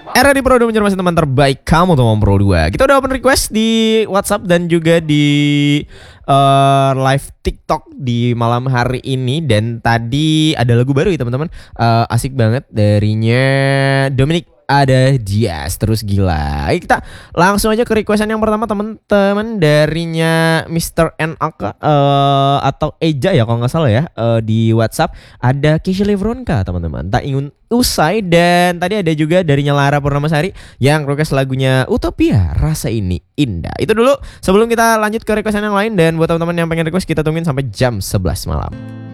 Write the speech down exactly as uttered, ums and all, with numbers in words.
Era di Pro dua menjadi teman terbaik kamu teman Pro dua. Kita udah open request di WhatsApp dan juga di uh, live TikTok di malam hari ini. Dan tadi ada lagu baru ya teman-teman, uh, asik banget darinya Dominic ada Diaz terus gila. Ayo kita langsung aja ke requestan yang pertama teman-teman, darinya mister N A K uh, atau Eja ya kalau nggak salah ya, uh, di WhatsApp. Ada Keisha Levronka teman-teman, tak ingin usai. Dan tadi ada juga darinya Lara Purnamasari yang request lagunya Utopia, rasa ini indah. Itu dulu sebelum kita lanjut ke requestan yang lain. Dan buat teman-teman yang pengen request, kita tungguin sampai jam sebelas malam.